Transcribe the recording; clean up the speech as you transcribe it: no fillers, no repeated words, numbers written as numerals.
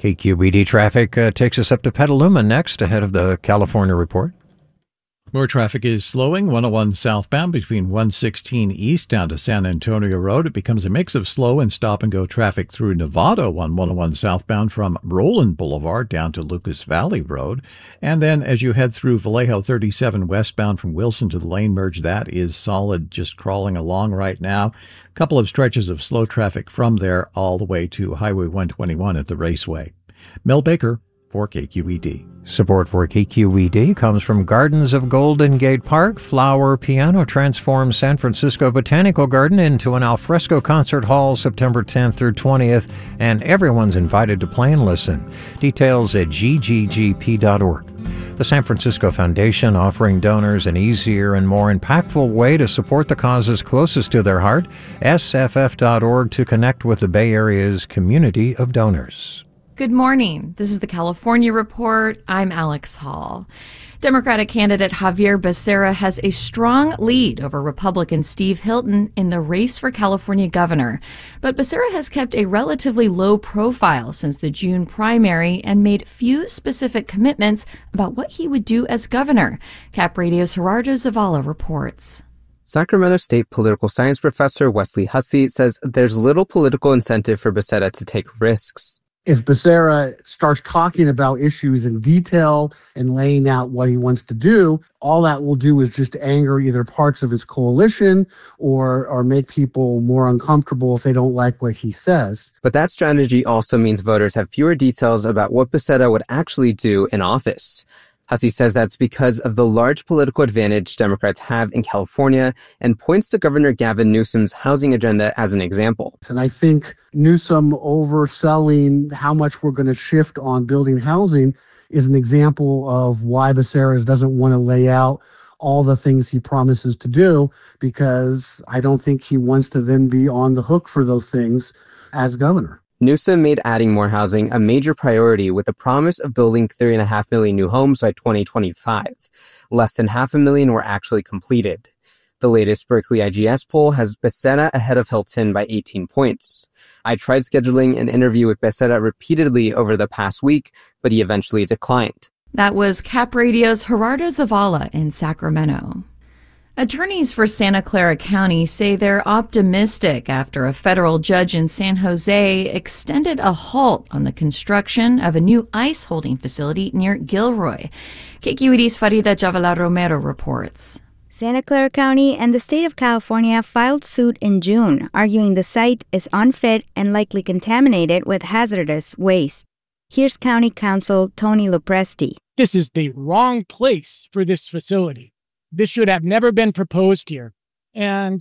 KQED traffic takes us up to Petaluma next ahead of the California report. More traffic is slowing. 101 southbound between 116 east down to San Antonio Road. It becomes a mix of slow and stop-and-go traffic through Novato on 101 southbound from Roland Boulevard down to Lucas Valley Road. And then as you head through Vallejo 37 westbound from Wilson to the lane merge, that is solid, just crawling along right now. A couple of stretches of slow traffic from there all the way to Highway 121 at the Raceway. Mel Baker for KQED. Support for KQED comes from Gardens of Golden Gate Park. Flower Piano transforms San Francisco Botanical Garden into an alfresco concert hall September 10th through 20th, and everyone's invited to play and listen. Details at gggp.org. The San Francisco Foundation offering donors an easier and more impactful way to support the causes closest to their heart. sff.org to connect with the Bay Area's community of donors. Good morning. This is the California Report. I'm Alex Hall. Democratic candidate Javier Becerra has a strong lead over Republican Steve Hilton in the race for California governor. But Becerra has kept a relatively low profile since the June primary and made few specific commitments about what he would do as governor. Cap Radio's Gerardo Zavala reports. Sacramento State political science professor Wesley Hussey says there's little political incentive for Becerra to take risks. If Becerra starts talking about issues in detail and laying out what he wants to do, all that will do is just anger either parts of his coalition or make people more uncomfortable if they don't like what he says. But that strategy also means voters have fewer details about what Becerra would actually do in office. Hussey says that's because of the large political advantage Democrats have in California and points to Governor Gavin Newsom's housing agenda as an example. And I think Newsom overselling how much we're going to shift on building housing is an example of why Becerra doesn't want to lay out all the things he promises to do, because I don't think he wants to then be on the hook for those things as governor. Newsom made adding more housing a major priority with the promise of building 3.5 million new homes by 2025. Less than 500,000 were actually completed. The latest Berkeley IGS poll has Becerra ahead of Hilton by 18 points. I tried scheduling an interview with Becerra repeatedly over the past week, but he eventually declined. That was Cap Radio's Gerardo Zavala in Sacramento. Attorneys for Santa Clara County say they're optimistic after a federal judge in San Jose extended a halt on the construction of a new ice holding facility near Gilroy. KQED's Farida Javala Romero reports. Santa Clara County and the state of California filed suit in June, arguing the site is unfit and likely contaminated with hazardous waste. Here's County Counsel Tony Lopresti. This is the wrong place for this facility. This should have never been proposed here. And